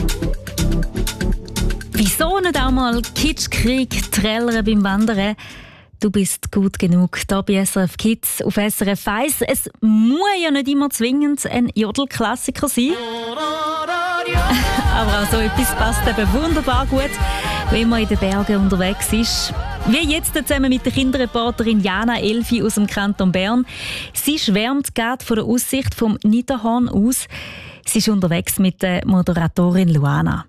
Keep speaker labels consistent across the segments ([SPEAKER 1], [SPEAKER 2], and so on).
[SPEAKER 1] Wieso nicht auch mal Kitschkrieg trällern beim Wandern? Du bist gut genug. Hier bei SRF Kids auf SRF 1. Es muss ja nicht immer zwingend ein Jodelklassiker sein. Aber auch so etwas passt eben wunderbar gut, wenn man in den Bergen unterwegs ist. Wie jetzt zusammen mit der Kinderreporterin Jana Elfi aus dem Kanton Bern. Sie schwärmt gerade von der Aussicht vom Niederhorn aus. Sie ist unterwegs mit der Moderatorin Luana.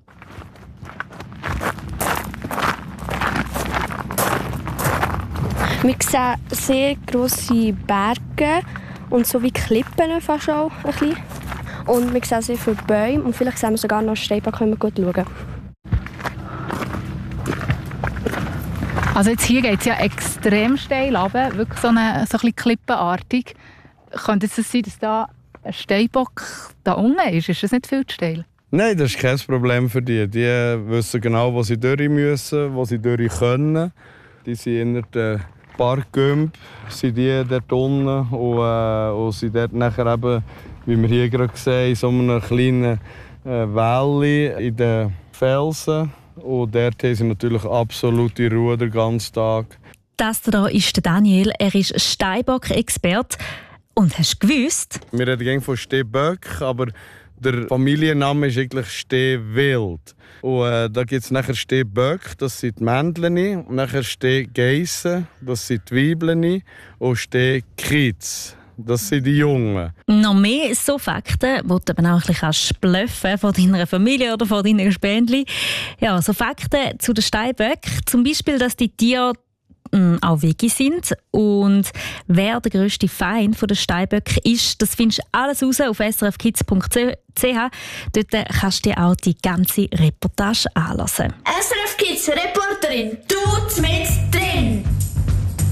[SPEAKER 2] Wir sehen sehr grosse Berge und so wie Klippen fast auch ein bisschen. Und wir sehen sehr viele Bäume und vielleicht sehen wir sogar noch einen Steinbock, wenn wir gut schauen.
[SPEAKER 3] Also jetzt hier geht es ja extrem steil runter, wirklich so ein bisschen klippenartig. Könnte es sein, dass da ein Steinbock da unten ist? Ist das nicht viel zu steil?
[SPEAKER 4] Nein, das ist kein Problem für die. Die wissen genau, wo sie durch müssen, wo sie durch können. Die sind in der Parkgümp, sind die dort unten und sind dort nachher eben, wie wir hier gerade sehen, in so einem kleinen Valley in den Felsen. Und dort haben sie natürlich absolute Ruhe den ganzen Tag.
[SPEAKER 1] Das hier ist der Daniel. Er ist Steinbock-Experte. Und hast du gewusst?
[SPEAKER 4] Wir reden gerne von Stehböck, aber der Familienname ist eigentlich Stehwild. Und da gibt es nachher Stehböck, das sind die Männchen, und nachher Stehgeissen, das sind die Weibchen, und Stehkitz, das sind die Jungen.
[SPEAKER 1] Noch mehr so Fakten, die du eben auch ein bisschen blöffen von deiner Familie oder von deinen Spendli. Ja, so Fakten zu den Steinböcken. Zum Beispiel, dass die Tiere auch Veggie sind. Und wer der grösste Feind der Steinböcke ist, das findest du alles raus auf srfkids.ch. Dort kannst du dir auch die ganze Reportage anhören.
[SPEAKER 5] SRF Kids Reporterin, du mit